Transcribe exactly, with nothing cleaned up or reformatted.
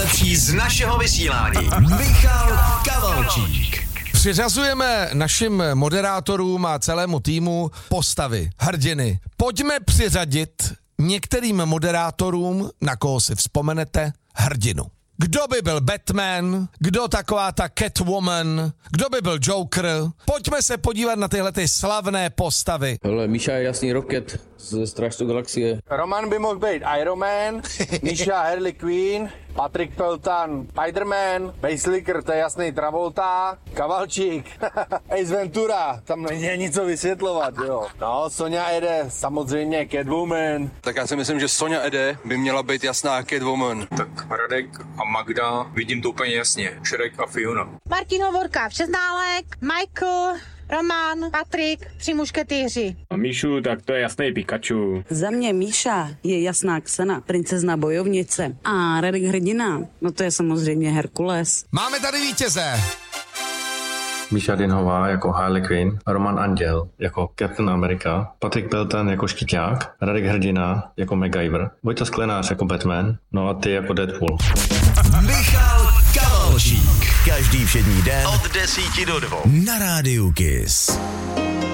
nejlepší z našeho vysílání. Michal Kavalčík. Přiřazujeme našim moderátorům a celému týmu postavy, hrdiny. Pojďme přiřadit některým moderátorům, na koho si vzpomenete, hrdinu. Kdo by byl Batman, kdo taková ta Catwoman, kdo by byl Joker. Pojďme se podívat na tyhle ty slavné postavy. Hele, Míša je jasný Rocket ze Strážců galaxie. Roman by mohl být Iron Man, Míša Harley Quinn, Patrick Peltan Spider-Man, Basiliker, to je jasný Travolta, Kavalčík, Ace Ventura, tam není nic co vysvětlovat, jo. No, Sonja Ede, samozřejmě Catwoman. Tak já si myslím, že Sonja Ede by měla být jasná Catwoman. Tak Radek a Magda, vidím to úplně jasně, Šrek a Fiona. Martin Hovorka, Všeználek, Michael, Roman, Patrik, tři mušketýři. A Míšu, tak to je jasný Pikachu. Za mě Míša je jasná Xena, princezna bojovnice. A Radek hrdina, no to je samozřejmě Herkules. Máme tady vítěze. Míša Dinhová jako Harley Quinn, Roman Anděl jako Captain America, Patrik Peltan jako Škyťák, Radek hrdina jako MacGyver, Vojta Sklenář jako Batman, no a ty jako Deadpool. Michal Kavalčík. Každý všední den od desíti do dvou na rádiu Kiss.